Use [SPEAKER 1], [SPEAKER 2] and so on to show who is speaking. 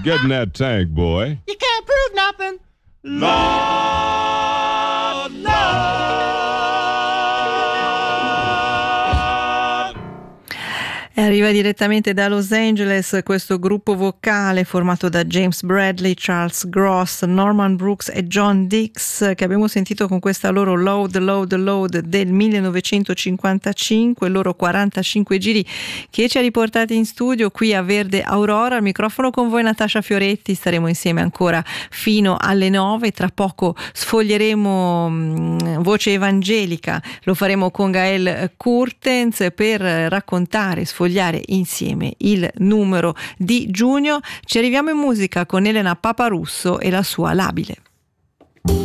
[SPEAKER 1] Get in that tank, boy.
[SPEAKER 2] You can't prove nothing. Lord,
[SPEAKER 3] Arriva direttamente da Los Angeles questo gruppo vocale formato da James Bradley, Charles Gross, Norman Brooks e John Dix, che abbiamo sentito con questa loro Load, Load, Load del 1955, il loro 45 giri che ci ha riportati in studio qui a Verde Aurora. Al microfono con voi Natascia Fioretti, staremo insieme ancora fino alle 9, tra poco sfoglieremo Voce Evangelica, lo faremo con Gael Kurtens per raccontare, sfogliare insieme il numero di giugno. Ci arriviamo in musica con Elena Paparusso e la sua Labile.